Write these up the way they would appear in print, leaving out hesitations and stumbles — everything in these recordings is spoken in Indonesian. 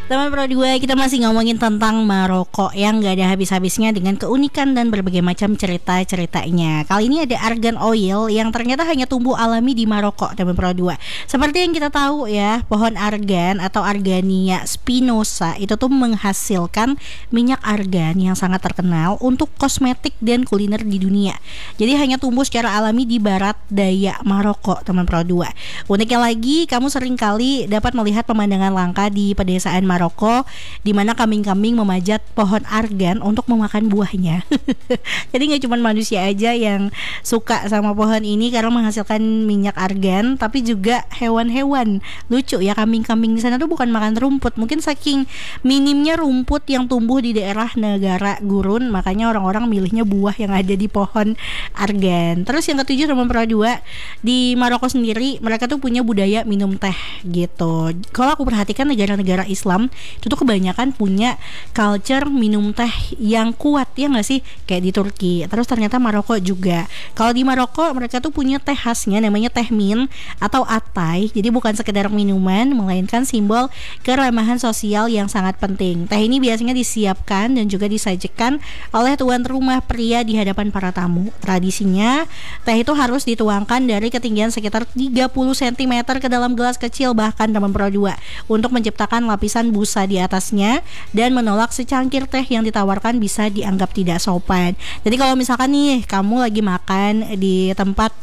Teman Pro 2, kita masih ngomongin tentang Maroko yang gak ada habis-habisnya dengan keunikan dan berbagai macam cerita-ceritanya. Kali ini ada argan oil yang ternyata hanya tumbuh alami di Maroko, teman Pro 2. Seperti yang kita tahu ya, pohon argan atau Argania spinosa itu tuh menghasilkan minyak argan yang sangat terkenal untuk kosmetik dan kuliner di dunia. Jadi hanya tumbuh secara alami di barat daya Maroko, teman Pro 2. Uniknya lagi, kamu sering kali dapat melihat pemandangan langka di pedesaan Maroko, di mana kambing-kambing memajat pohon argan untuk memakan buahnya. Jadi nggak cuma manusia aja yang suka sama pohon ini karena menghasilkan minyak argan, tapi juga hewan-hewan. Lucu ya, kambing-kambing di sana tuh bukan makan rumput. Mungkin saking minimnya rumput yang tumbuh di daerah negara gurun, makanya orang-orang milihnya buah yang ada di pohon argan. Terus yang ketujuh, teman Pro 2, di Maroko sendiri mereka tuh punya budaya minum teh gitu. Kalau aku perhatikan negara-negara Islam itu tuh kebanyakan punya culture minum teh yang kuat, ya nggak sih? Kayak di Turki. Terus ternyata Maroko juga. Kalau di Maroko mereka tuh punya teh khasnya namanya teh min atau atai. Jadi bukan sekedar minuman, melainkan simbol keramahan sosial yang sangat penting. Teh ini biasanya disiapkan dan juga disajikan oleh tuan rumah pria di hadapan para tamu. Tradisinya teh itu harus dituangkan dari ketinggian sekitar 30 cm ke dalam gelas kecil, bahkan teman Pro 2, untuk menciptakan lapisan busa di atasnya dan menolak secangkir teh yang ditawarkan bisa dianggap tidak sopan. Jadi kalau misalkan nih kamu lagi makan di tempat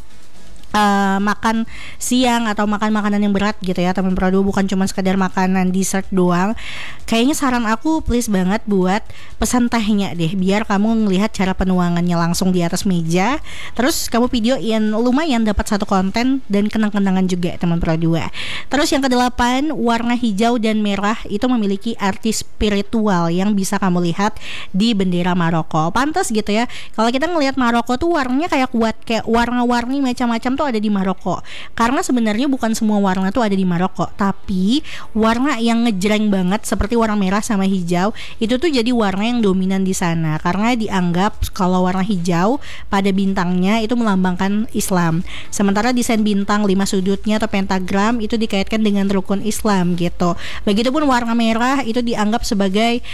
makan siang atau makan makanan yang berat gitu ya teman Pro 2, bukan cuma sekedar makanan dessert doang, kayaknya saran aku please banget buat pesan tehnya deh, biar kamu ngelihat cara penuangannya langsung di atas meja. Terus kamu videoin, lumayan dapat satu konten dan kenang-kenangan juga teman Pro 2. Terus yang kedelapan, warna hijau dan merah itu memiliki arti spiritual yang bisa kamu lihat di bendera Maroko. Pantas gitu ya kalau kita ngelihat Maroko tuh warnanya kayak kuat, kayak warna-warni macam-macam tuh ada di Maroko. Karena sebenarnya bukan semua warna tuh ada di Maroko, tapi warna yang ngejreng banget seperti warna merah sama hijau itu tuh jadi warna yang dominan di sana, karena dianggap kalau warna hijau pada bintangnya itu melambangkan Islam. Sementara desain bintang 5 sudutnya atau pentagram itu dikaitkan dengan rukun Islam gitu. Begitupun warna merah itu dianggap sebagai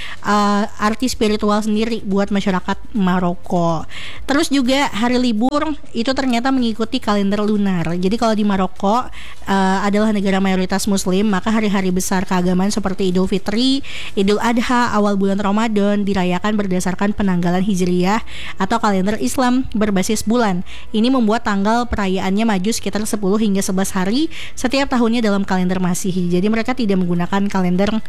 arti spiritual sendiri buat masyarakat Maroko. Terus juga hari libur itu ternyata mengikuti kalender lunar. Jadi kalau di Maroko adalah negara mayoritas muslim, maka hari-hari besar keagamaan seperti Idul Fitri, Idul Adha, awal bulan Ramadan dirayakan berdasarkan penanggalan Hijriyah atau kalender Islam berbasis bulan. Ini membuat tanggal perayaannya maju sekitar 10 hingga 11 hari setiap tahunnya dalam kalender Masihi. Jadi mereka tidak menggunakan kalender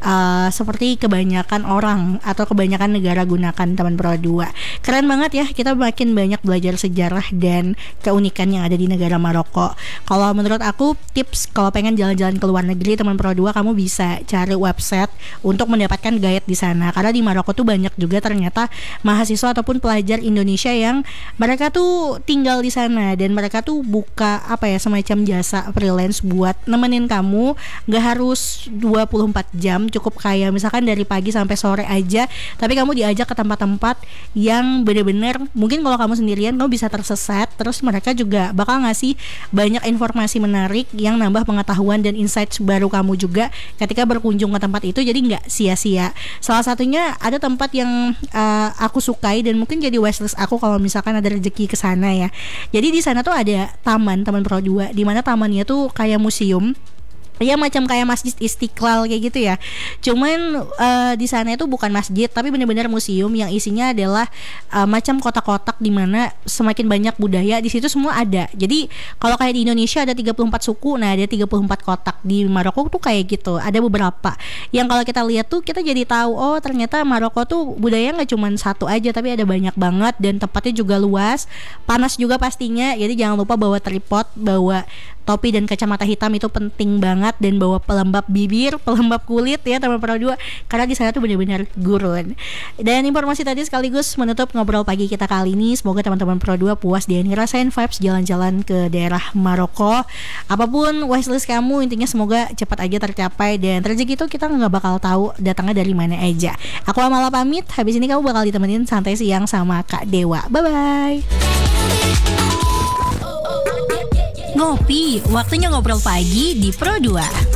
seperti kebanyakan orang atau kebanyakan negara gunakan, teman Pro 2. Keren banget ya, kita makin banyak belajar sejarah dan keunikan yang ada di negara Maroko. Kalau menurut aku tips kalau pengen jalan-jalan ke luar negeri, teman Pro 2, kamu bisa cari website untuk mendapatkan guide di sana. Karena di Maroko tuh banyak juga ternyata mahasiswa ataupun pelajar Indonesia yang mereka tuh tinggal di sana dan mereka tuh buka semacam jasa freelance buat nemenin kamu. Gak harus 24 jam, cukup kayak misalkan dari pagi sampai sore aja, tapi kamu diajak ke tempat-tempat yang bener-bener mungkin kalau kamu sendirian kamu bisa tersesat. Terus mereka juga bakal ngasih banyak informasi menarik yang nambah pengetahuan dan insight baru kamu juga ketika berkunjung ke tempat itu, jadi nggak sia-sia. Salah satunya ada tempat yang aku sukai dan mungkin jadi wishlist aku kalau misalkan ada rezeki ke sana ya. Jadi di sana tuh ada taman, teman Pro 2, di mana tamannya tuh kayak museum. Ya macam kayak Masjid Istiqlal kayak gitu ya. Cuman di sana itu bukan masjid, tapi benar-benar museum yang isinya adalah macam kotak-kotak di mana semakin banyak budaya di situ semua ada. Jadi kalau kayak di Indonesia ada 34 suku, nah ada 34 kotak. Di Maroko tuh kayak gitu, ada beberapa. Yang kalau kita lihat tuh kita jadi tahu, oh ternyata Maroko tuh budaya nggak cuma satu aja, tapi ada banyak banget dan tempatnya juga luas. Panas juga pastinya. Jadi jangan lupa bawa tripod, bawa topi dan kacamata hitam, itu penting banget, dan bawa pelembab bibir, pelembab kulit ya teman Pro 2, karena di sana tuh benar-benar gurun. Dan informasi tadi sekaligus menutup ngobrol pagi kita kali ini. Semoga teman-teman Pro 2 puas dan ngerasain vibes jalan-jalan ke daerah Maroko. Apapun wishlist kamu, intinya semoga cepat aja tercapai, dan rezeki itu kita nggak bakal tahu datangnya dari mana aja. Aku Amala pamit, habis ini kamu bakal ditemenin santai siang sama Kak Dewa. Bye-bye. Ngopi, waktunya ngobrol pagi di Pro 2.